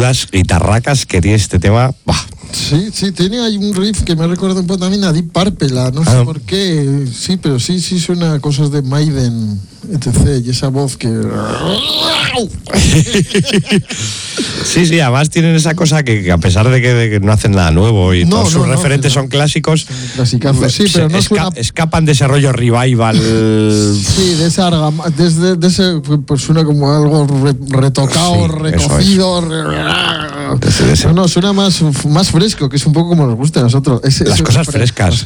menudas guitarracas que tiene este tema. Bah. Sí, tiene ahí un riff que me recuerda un poco también a Deep Purple, no sé por qué, sí, pero sí suena a cosas de Maiden, etc. Y esa voz que... Sí, además tienen esa cosa que a pesar de que no hacen nada nuevo y todos sus referentes son clásicos, sí, pero no escapan de ese rollo revival. Sí, de ese pues suena como algo retocado, recocido. No, suena más fresco, que es un poco como nos gusta a nosotros. Las cosas frescas.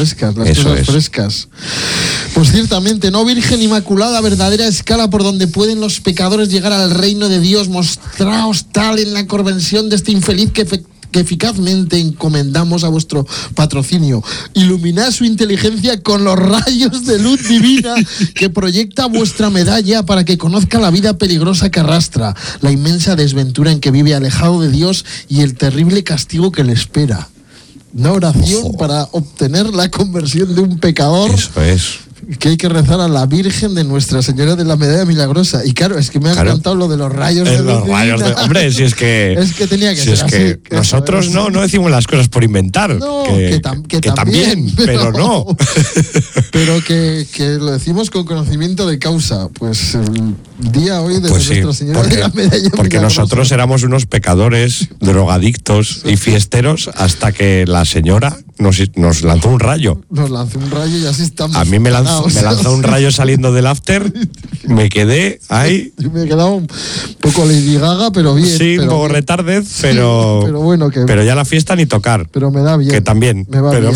Pues ciertamente, no Virgen Inmaculada, verdadera escala por donde pueden los pecadores llegar al reino de Dios, mostraos tal en la conversión de este infeliz que eficazmente encomendamos a vuestro patrocinio. Iluminad su inteligencia con los rayos de luz divina que proyecta vuestra medalla para que conozca la vida peligrosa que arrastra, la inmensa desventura en que vive alejado de Dios y el terrible castigo que le espera. Una oración para obtener la conversión de un pecador. Eso es. Que hay que rezar a la Virgen de Nuestra Señora de la Medalla Milagrosa. Y claro, es que me ha encantado lo de los rayos de luz divina. Hombre, si es que... Es que tenía que ser así. Que nosotros no decimos las cosas por inventar. No, que también, pero no. Pero que lo decimos con conocimiento de causa. Pues el día hoy de Nuestra Señora de la Medalla Milagrosa. Porque nosotros éramos unos pecadores, drogadictos y fiesteros hasta que la señora nos lanzó un rayo. Nos lanzó un rayo y así estamos. A mí me lanzó un rayo saliendo del after, me quedé ahí. Me he quedado un poco Lady Gaga, pero bien. Sí, un poco retardez, pero bueno, pero ya la fiesta ni tocar. Pero me da bien. Que también. Me va bien.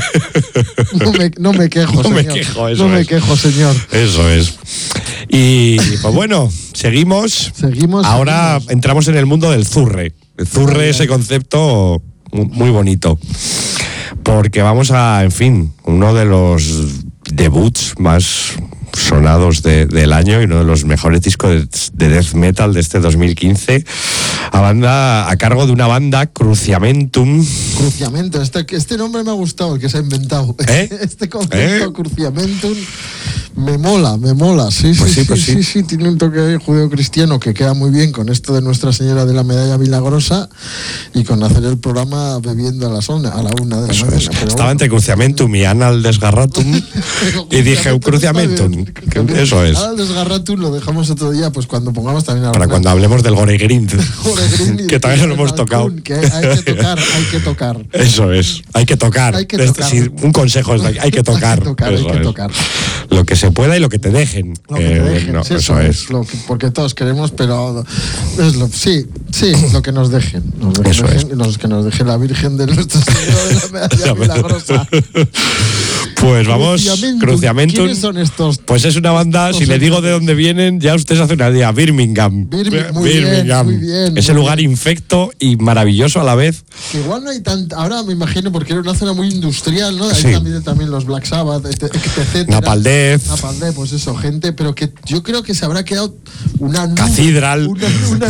No me quejo, señor. No me quejo, señor. Eso es. Y pues bueno, seguimos. Ahora entramos en el mundo del zurre. El zurre, ese concepto muy bonito. Porque vamos en fin, uno de los debuts más sonados del año y uno de los mejores discos de death metal de este 2015, a cargo de una banda, Cruciamentum. Cruciamentum, este nombre me ha gustado, el que se ha inventado. Este concepto, Cruciamentum, me mola. Sí, tiene un toque judeo-cristiano que queda muy bien con esto de Nuestra Señora de la Medalla Milagrosa y con hacer el programa bebiendo a la 1 de la mañana. Estaba entre Cruciamentum y Anal Desgarratum y dije, Cruciamentum. Eso es. Ahora el Desgarratum lo dejamos otro día, pues cuando pongamos también para cuando hablemos del Goregrind, que también lo hemos tocado. Que hay que tocar. Eso es, hay que tocar. Sí, un consejo es hay que tocar. Hay que tocar. Lo que se pueda y lo que te dejen. Eso es. Porque todos queremos, pero es lo que nos dejen. Que nos deje la Virgen de Nuestra Señora de la Medalla Milagrosa. Pues vamos, Cruciamentum. ¿Quiénes son estos? Pues es una banda, si le digo de dónde vienen, ya usted se hace una idea. Birmingham. Muy bien. Ese lugar infecto y maravilloso a la vez. Que igual no hay tanto. Ahora me imagino, porque era una zona muy industrial, ¿no? Ahí también los Black Sabbath, etc. Napalm Death, pues eso, gente, pero que yo creo que se habrá quedado una nube. Cathedral. Una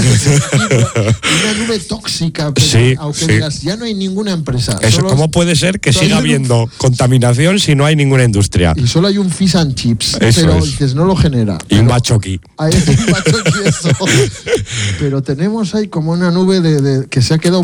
nube tóxica. Pero aunque digas, ya no hay ninguna empresa. Eso, ¿cómo puede ser que siga habiendo contaminación si no hay ninguna industria? Y solo hay un fish and chips. Eso pero es. Dices, no lo genera. Y un bachoqui. Hay un bachoqui, eso. Pero tenemos ahí como una nube que se ha quedado